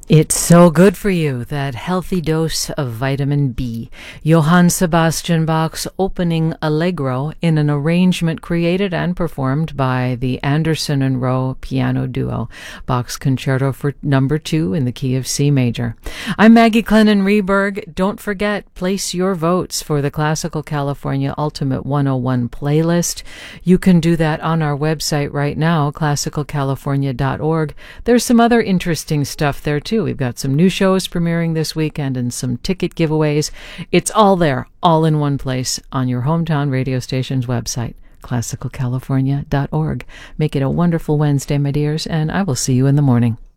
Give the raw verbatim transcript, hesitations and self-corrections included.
It's so good for you, that healthy dose of vitamin B. Johann Sebastian Bach's opening Allegro in an arrangement created and performed by the Anderson and Rowe piano duo. Bach's Concerto for number two in the key of C major. I'm Maggie Clennon Reberg. Don't forget, place your votes for the Classical California Ultimate one oh one playlist. You can do that on our website right now, classical california dot org. There's some other interesting stuff there too. We've got some new shows premiering this weekend and some ticket giveaways. It's all there, all in one place on your hometown radio station's website, classical california dot org. Make it a wonderful Wednesday, my dears, and I will see you in the morning.